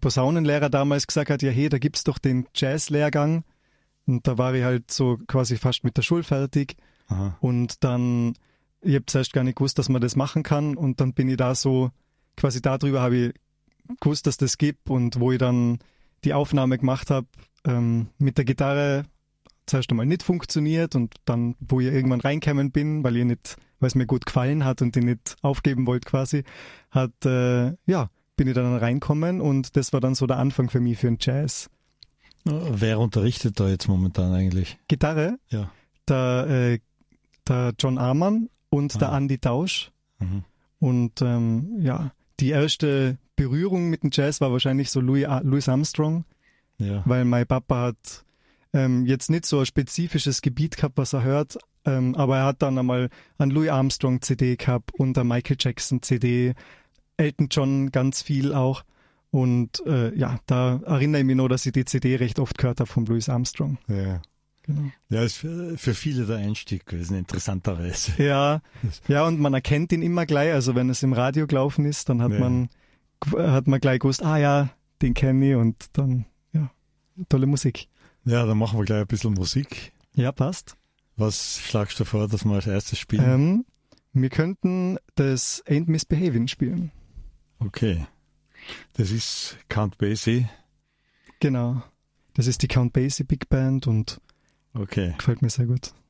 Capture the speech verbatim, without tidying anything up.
Posaunenlehrer damals gesagt hat, ja hey, da gibt's doch den Jazz-Lehrgang. Und da war ich halt so quasi fast mit der Schule fertig. Aha. Und dann, ich habe zuerst gar nicht gewusst, dass man das machen kann. Und dann bin ich da so, quasi darüber habe ich gewusst, dass das gibt. Und wo ich dann die Aufnahme gemacht habe, ähm, mit der Gitarre zuerst einmal nicht funktioniert. Und dann, wo ich irgendwann reingekommen bin, weil ich nicht, weil es mir gut gefallen hat und ich nicht aufgeben wollte quasi, hat, äh, ja, bin ich dann reinkommen. Und das war dann so der Anfang für mich für den Jazz. Wer unterrichtet da jetzt momentan eigentlich? Gitarre? Ja. Der, äh, der John Arman und Ah. der Andy Tausch. Mhm. Und ähm, ja, die erste Berührung mit dem Jazz war wahrscheinlich so Louis, Louis Armstrong, Ja. weil mein Papa hat ähm, jetzt nicht so ein spezifisches Gebiet gehabt, was er hört, ähm, aber er hat dann einmal einen Louis Armstrong C D gehabt und eine Michael Jackson C D, Elton John ganz viel auch. Und äh, ja, da erinnere ich mich noch, dass ich die C D recht oft gehört habe von Louis Armstrong. Ja. Genau. Ja, ist für, für viele der Einstieg gewesen, interessanterweise. Ja, ja, und man erkennt ihn immer gleich. Also wenn es im Radio gelaufen ist, dann hat Ja. man hat man gleich gewusst, ah ja, den kenne ich und dann, ja, tolle Musik. Ja, dann machen wir gleich ein bisschen Musik. Ja, passt. Was schlagst du vor, dass wir als erstes spielen? Ähm, wir könnten das Ain't Misbehavin' spielen. Okay. Das ist Count Basie. Genau. Das ist die Count Basie Big Band und Okay. gefällt mir sehr gut.